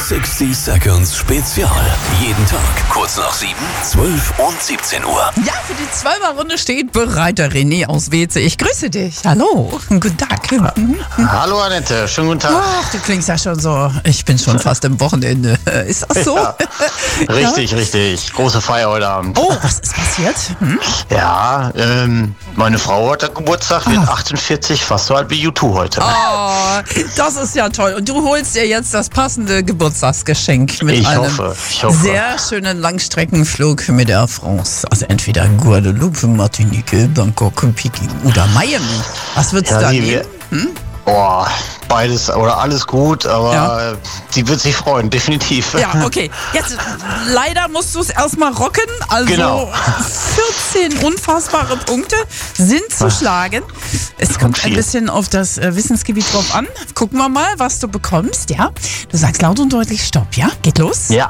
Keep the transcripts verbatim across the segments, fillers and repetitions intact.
sechzig Seconds Spezial. Jeden Tag kurz nach sieben, zwölf und siebzehn Uhr. Ja, für die Zwölferrunde steht bereit der René aus Weze. Ich grüße dich. Hallo, guten Tag. Mhm. Hallo Annette, schönen guten Tag. Ach, du klingst ja schon so, ich bin schon fast im Wochenende. Ist das so? Ja, richtig, ja? richtig. Große Feier heute Abend. Oh, was ist passiert? Hm? Ja, ähm, meine Frau hat Geburtstag, wird Ah. achtundvierzig, fast so alt wie U zwei heute. Oh, das ist ja toll. Und du holst dir jetzt das passende Geburtstagsgeschenk mit Ich einem hoffe, ich hoffe. sehr schönen Langstreckenflug mit Air France. Also entweder Guadeloupe, Martinique, Bangkok, Peking oder Miami. Was würdest du Ja, da die, nehmen? Hm? Boah, beides oder alles gut, aber Ja. sie wird sich freuen, definitiv. Ja, okay. Jetzt leider musst du es erstmal rocken. Also Genau. vierzehn unfassbare Punkte sind zu schlagen. Es kommt ein viel. bisschen auf das äh, Wissensgebiet drauf an. Gucken wir mal, was du bekommst. Ja, du sagst laut und deutlich Stopp. Ja, geht los. Ja.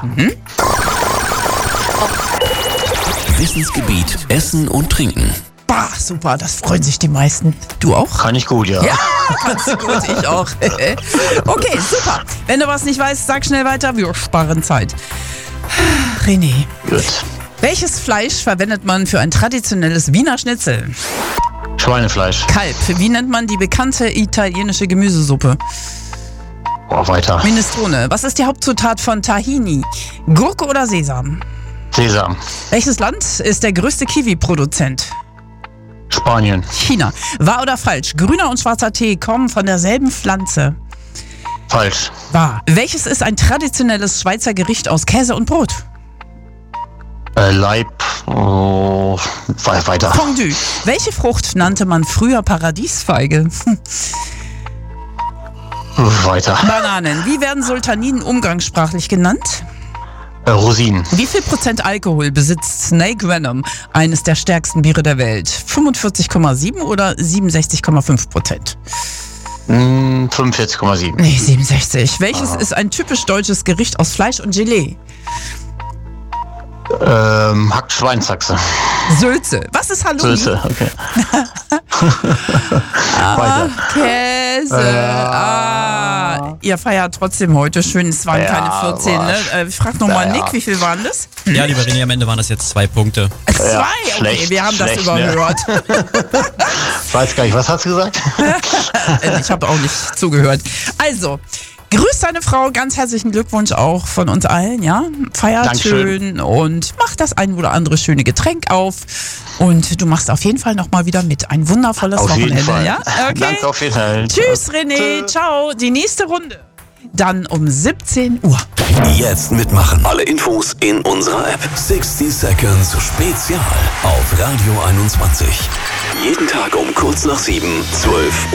Wissensgebiet Essen und Trinken. Bah, super, das freuen sich die meisten. Du auch? Kann ich gut, ja. Ja, kannst du gut, ich auch. Okay, super. Wenn du was nicht weißt, sag schnell weiter. Wir sparen Zeit. René, Gut. welches Fleisch verwendet man für ein traditionelles Wiener Schnitzel? Schweinefleisch. Kalb. Wie nennt man die bekannte italienische Gemüsesuppe? Boah, weiter. Minestrone. Was ist die Hauptzutat von Tahini? Gurke oder Sesam? Sesam. Welches Land ist der größte Kiwi-Produzent? Spanien. China. Wahr oder falsch? Grüner und schwarzer Tee kommen von derselben Pflanze. Falsch. Wahr. Welches ist ein traditionelles Schweizer Gericht aus Käse und Brot? Äh, Leib. Oh, we- weiter. Fondue. Welche Frucht nannte man früher Paradiesfeige? Weiter. Bananen. Wie werden Sultaninen umgangssprachlich genannt? Äh, Rosinen. Wie viel Prozent Alkohol besitzt Snake Venom, eines der stärksten Biere der Welt? fünfundvierzig Komma sieben oder siebenundsechzig Komma fünf Prozent? Hm, fünfundvierzig Komma sieben. Nee, siebenundsechzig. Welches ist ein typisch deutsches Gericht aus Fleisch und Gelee? Ähm, Hackt Schweinsachse. Sülze. Was ist Halloumi? Süße, okay. Ah, Weiter. Käse. Ah. Ihr feiert trotzdem heute schön. Es waren Ja, keine vierzehn, ne? war- Äh, Ich frag nochmal Ja, ja. Nick, wie viel waren das? Ja, lieber René, am Ende waren das jetzt zwei Punkte. Zwei? Okay, schlecht, wir haben das schlecht, ne? überhört. Ich weiß gar nicht, was hast du gesagt? Ich habe auch nicht zugehört. Also, grüß deine Frau, ganz herzlichen Glückwunsch auch von uns allen, ja? Feiert Dankeschön. schön und mach das ein oder andere schöne Getränk auf. Und du machst auf jeden Fall nochmal wieder mit. Ein wundervolles Auf jeden Wochenende, Fall. ja? Okay. Danke, auf jeden Fall. Tschüss, René. Ciao. Die nächste Runde. Dann um siebzehn Uhr. Jetzt mitmachen. Alle Infos in unserer App. sechzig Seconds Spezial auf Radio einundzwanzig. Jeden Tag um kurz nach sieben, zwölf